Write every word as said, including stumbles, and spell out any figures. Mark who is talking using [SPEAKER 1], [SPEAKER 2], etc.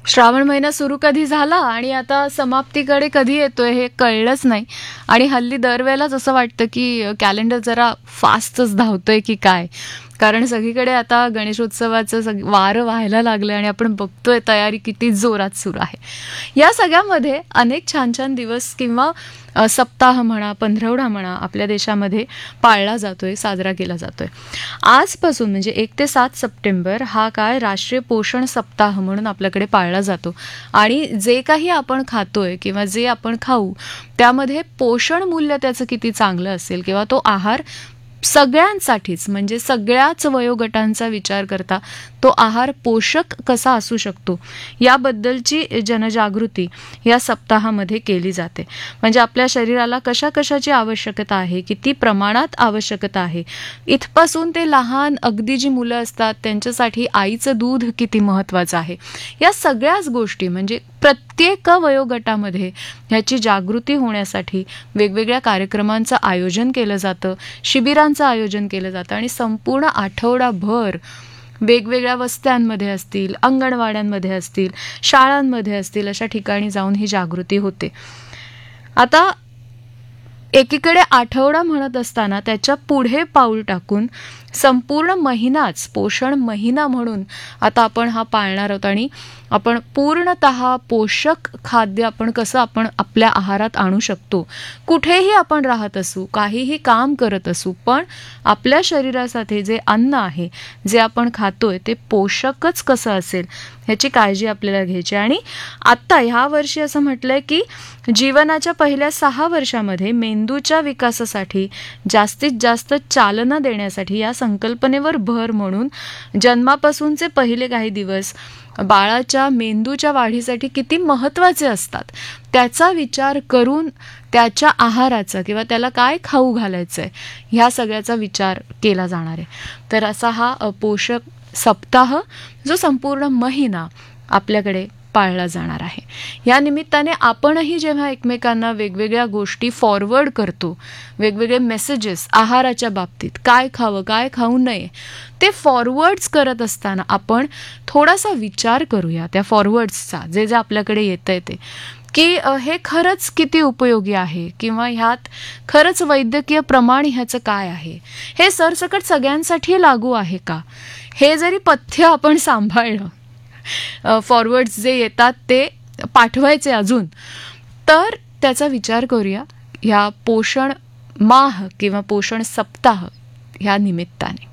[SPEAKER 1] श्रावण महिना सुरू कधी झाला आणि आता समाप्तीकडे कधी येतोय हे कळलंच नाही. आणि हल्ली दरवेळेलाच असं वाटतं की कॅलेंडर जरा फास्टच धावतंय की काय, कारण सगळीकडे आता गणेशोत्सवाचं सग वारं व्हायला लागलं आणि आपण बघतोय तयारी किती जोरात सुरू आहे. या सगळ्यामध्ये अनेक छान छान दिवस किंवा अ, सप्ताह म्हणा, पंधरवडा म्हणा, आपल्या देशामध्ये पाळला जातोय, साजरा केला जातोय. आजपासून म्हणजे एक ते सात सप्टेंबर हा काळ राष्ट्रीय पोषण सप्ताह म्हणून आपल्याकडे पाळला जातो. आणि जे काही आपण खातोय किंवा जे आपण खाऊ त्यामध्ये पोषण मूल्य त्याचं किती चांगलं असेल किंवा तो आहार सगळ्यांसाठीच म्हणजे सगळ्याच वयोगटांचा विचार करता तो आहार पोषक कसा असू शकतो याबद्दलची जनजागृती या सप्ताहामध्ये केली जाते. म्हणजे आपल्या शरीराला कशा कशाची आवश्यकता आहे, किती प्रमाणात आवश्यकता आहे, इथपासून ते लहान अगदी जी मुलं असतात त्यांच्यासाठी आईचं दूध किती महत्त्वाचं आहे, या सगळ्याच गोष्टी म्हणजे प्रत्येक वयोगटामध्ये ह्याची जागृती होण्यासाठी वेगवेगळ्या कार्यक्रमांचं आयोजन केलं जातं, शिबिरांचं आयोजन केलं जातं आणि संपूर्ण आठवडाभर वेगवेगळ्या वस्त्यांमध्ये असतील, अंगणवाड्यांमध्ये असतील, शाळांमध्ये असतील अशा ठिकाणी जाऊन ही जागृती होते. आता एकीकडे आठवडा म्हणत असताना त्याच्या पुढे पाऊल टाकून संपूर्ण महिनाच पोषण महिना म्हणून आता आपण हा पाळणार आहोत. आणि आपण पूर्णतः पोषक खाद्य आपण कसं आपण आपल्या आहारात आणू शकतो, कुठेही आपण राहत असू, काहीही काम करत असू, पण आपल्या शरीरासाठी जे अन्न आहे, जे आपण खातोय ते पोषकच कसं असेल ह्याची काळजी आपल्याला घ्यायची. आणि आत्ता ह्या वर्षी असं म्हटलंय की जीवनाच्या पहिल्या सहा वर्षामध्ये मेंदूच्या विकासासाठी जास्तीत जास्त चालना देण्यासाठी या संकल्पनेवर भर म्हणून जन्मापासूनचे पहिले काही दिवस बाळाच्या मेंदूच्या वाढीसाठी किती महत्त्वाचे असतात त्याचा विचार करून त्याच्या आहाराचा किंवा त्याला काय खाऊ घालायचं आहे ह्या सगळ्याचा विचार केला जाणार आहे. तर असा हा पोषक सप्ताह जो संपूर्ण महिना आपल्याकडे पाळला जाणार आहे. या निमित्ताने आपणही जेव्हा एकमेकांना वेगवेगळ्या गोष्टी फॉरवर्ड करतो, वेगवेगळे मेसेजेस आहाराच्या बाबतीत काय खावं काय खाऊ नये ते फॉरवर्ड्स करत असताना आपण थोडासा विचार करूया त्या फॉरवर्ड्सचा, जे जे आपल्याकडे येतंय ते, की हे खरंच किती उपयोगी आहे किंवा ह्यात खरंच वैद्यकीय प्रमाण ह्याचं काय आहे, हे सरसकट सगळ्यांसाठी लागू आहे का, हे जरी पथ्य आपण सांभाळलं, फॉरवर्ड्स जे येतात ते पाठवायचे अजून, तर त्याचा विचार करूया ह्या पोषण माह किंवा पोषण सप्ताह ह्या निमित्ताने.